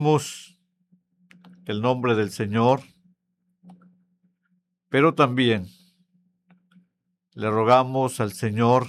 el nombre del Señor, pero también le rogamos al Señor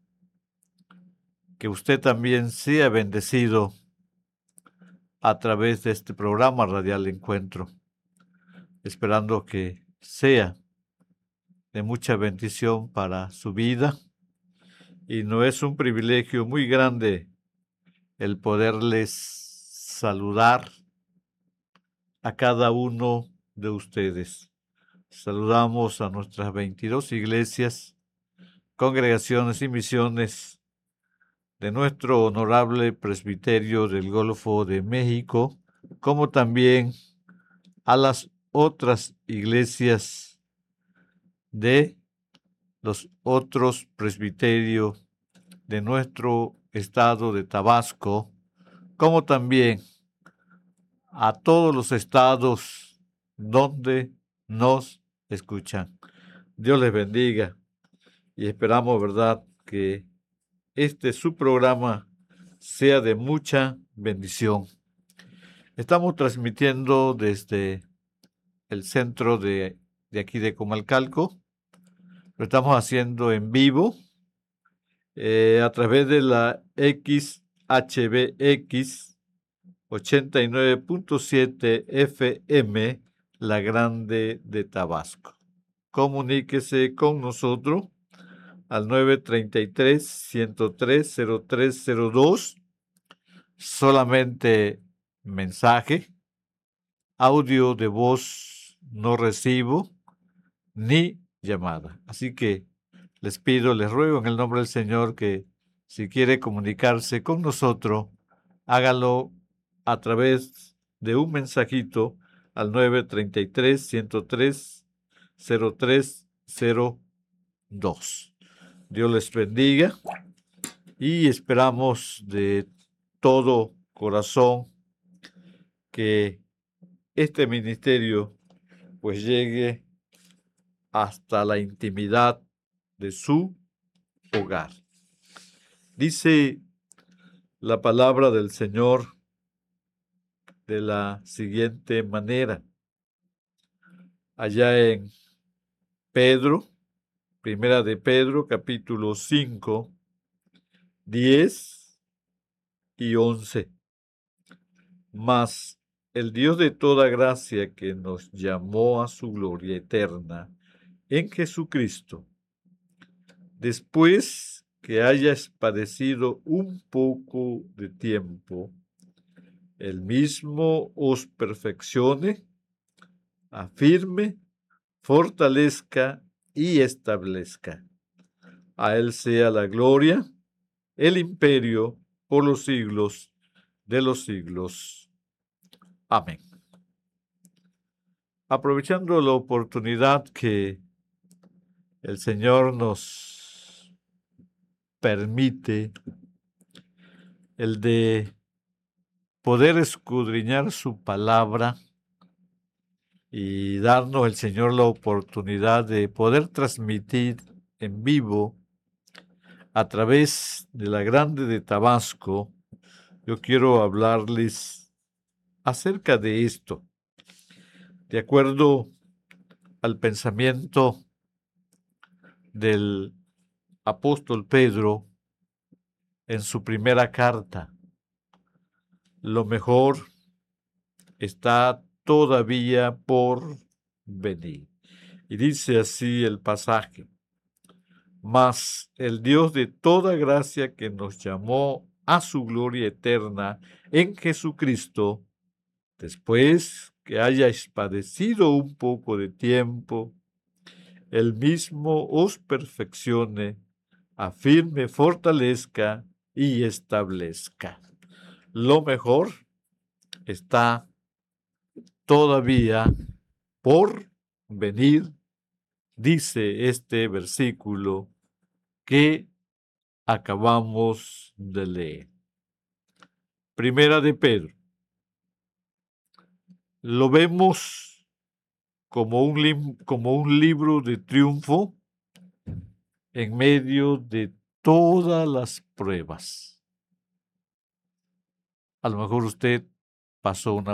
que usted también sea bendecido a través de este programa Radial Encuentro, esperando que sea de mucha bendición para su vida. Y no es un privilegio muy grande el poderles saludar a cada uno de ustedes. Saludamos a nuestras 22 iglesias, congregaciones y misiones de nuestro honorable presbiterio del Golfo de México, como también a las otras iglesias de los otros presbiterios de nuestro estado de Tabasco, como también a todos los estados donde nos escuchan. Dios les bendiga y esperamos, ¿verdad?, que este su programa sea de mucha bendición. Estamos transmitiendo desde el centro de aquí de Comalcalco. Lo estamos haciendo en vivo a través de la XHBX 89.7 FM, La Grande de Tabasco. Comuníquese con nosotros al 933-103-0302. Solamente mensaje, audio de voz no recibo, ni llamada. Así que les pido, les ruego en el nombre del Señor que si quiere comunicarse con nosotros, hágalo a través de un mensajito al 933-103-0302. Dios les bendiga y esperamos de todo corazón que este ministerio pues llegue hasta la intimidad de su hogar. Dice la palabra del Señor de la siguiente manera. Allá en Pedro, primera de Pedro, capítulo 5, 10 y 11. Mas el Dios de toda gracia que nos llamó a su gloria eterna en Jesucristo, después que hayas padecido un poco de tiempo, el mismo os perfeccione, afirme, fortalezca y establezca. A Él sea la gloria, el imperio por los siglos de los siglos. Amén. Aprovechando la oportunidad que el Señor nos permite, el de poder escudriñar su palabra y darnos el Señor la oportunidad de poder transmitir en vivo a través de la Grande de Tabasco, yo quiero hablarles acerca de esto. De acuerdo al pensamiento del apóstol Pedro en su primera carta, lo mejor está todavía por venir. Y dice así el pasaje: mas el Dios de toda gracia que nos llamó a su gloria eterna en Jesucristo, después que hayáis padecido un poco de tiempo, Él mismo os perfeccione, afirme, fortalezca y establezca. Lo mejor está todavía por venir, dice este versículo que acabamos de leer. Primera de Pedro. Lo vemos como un libro de triunfo en medio de todas las pruebas. A lo mejor usted pasó una